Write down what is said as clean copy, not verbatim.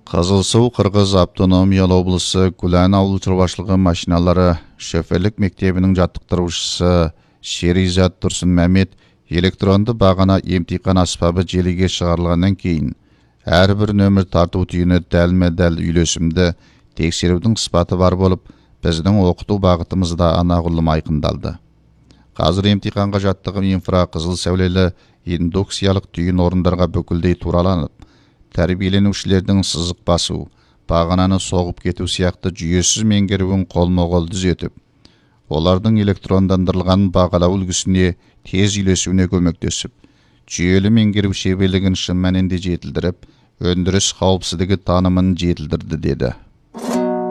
Қызылсу Қырғыз автономиялы облысы Гүлән ауыл шаруашылығы машиналары шөферлік мектебінің жаттықтырушысы Шеризат Тұрсын Мәмет электронды бағана емтихан аспабы желіге шығарылғаннан кейін әрбір нөмір тарту түйіні дәлме-дәл үйлесімді тексерудің сыпаты бар болып, біздің оқыту бағытымызда анағұрлым айқындалды. Қазір емтиханға жаттығым инфрақызыл сәулелі индукциялық түйін орындарға бүкілдей тураланып, тәрбиеленушілердің сызық басу, бағананы соғып кету сияқты жүйесіз меңгеруін қолма-қол түзетіп, олардың электрондандырылған бағалау үлгісіне тез үйлесуіне көмектесіп, жүйелі меңгеру шеберлігін шын мәнінде жетілдіріп, өндіріс қауіпсіздігі танымын жетілдірді деді.